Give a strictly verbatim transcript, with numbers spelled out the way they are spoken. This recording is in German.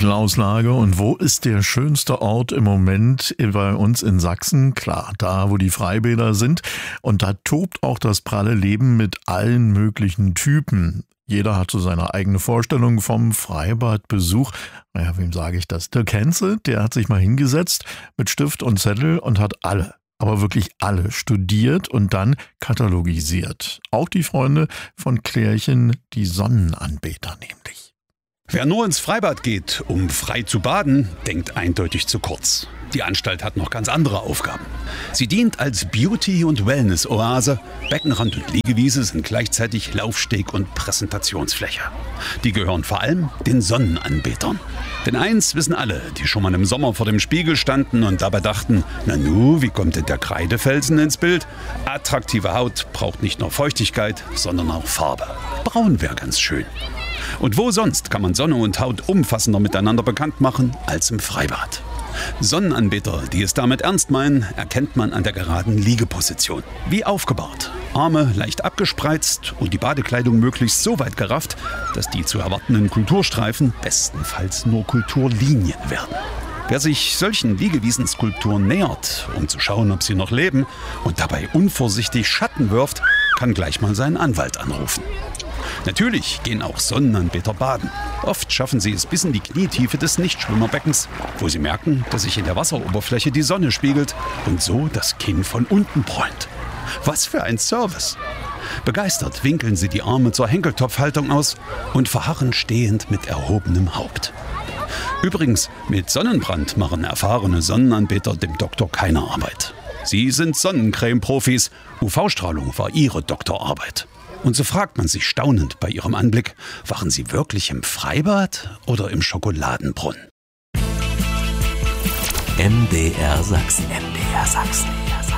Auslage. Und wo ist der schönste Ort im Moment bei uns in Sachsen? Klar, da, wo die Freibäder sind. Und da tobt auch das pralle Leben mit allen möglichen Typen. Jeder hat so seine eigene Vorstellung vom Freibadbesuch. Naja, wem sage ich das? Der Kenze, der hat sich mal hingesetzt mit Stift und Zettel und hat alle, aber wirklich alle studiert und dann katalogisiert. Auch die Freunde von Klärchen, die Sonnenanbeter nämlich. Wer nur ins Freibad geht, um frei zu baden, denkt eindeutig zu kurz. Die Anstalt hat noch ganz andere Aufgaben. Sie dient als Beauty- und Wellness-Oase. Beckenrand und Liegewiese sind gleichzeitig Laufsteg und Präsentationsfläche. Die gehören vor allem den Sonnenanbetern. Denn eins wissen alle, die schon mal im Sommer vor dem Spiegel standen und dabei dachten, na nu, wie kommt denn der Kreidefelsen ins Bild? Attraktive Haut braucht nicht nur Feuchtigkeit, sondern auch Farbe. Braun wäre ganz schön. Und wo sonst kann man Sonne und Haut umfassender miteinander bekannt machen als im Freibad? Sonnenanbeter, die es damit ernst meinen, erkennt man an der geraden Liegeposition. Wie aufgebaut. Arme leicht abgespreizt und die Badekleidung möglichst so weit gerafft, dass die zu erwartenden Kulturstreifen bestenfalls nur Kulturlinien werden. Wer sich solchen Liegewiesenskulpturen nähert, um zu schauen, ob sie noch leben, und dabei unvorsichtig Schatten wirft, kann gleich mal seinen Anwalt anrufen. Natürlich gehen auch Sonnenanbeter baden. Oft schaffen sie es bis in die Knietiefe des Nichtschwimmerbeckens, wo sie merken, dass sich in der Wasseroberfläche die Sonne spiegelt und so das Kinn von unten bräunt. Was für ein Service! Begeistert winkeln sie die Arme zur Henkeltopfhaltung aus und verharren stehend mit erhobenem Haupt. Übrigens, mit Sonnenbrand machen erfahrene Sonnenanbeter dem Doktor keine Arbeit. Sie sind Sonnencreme-Profis. U V-Strahlung war ihre Doktorarbeit. Und so fragt man sich staunend bei ihrem Anblick, waren sie wirklich im Freibad oder im Schokoladenbrunnen? M D R Sachsen. M D R Sachsen.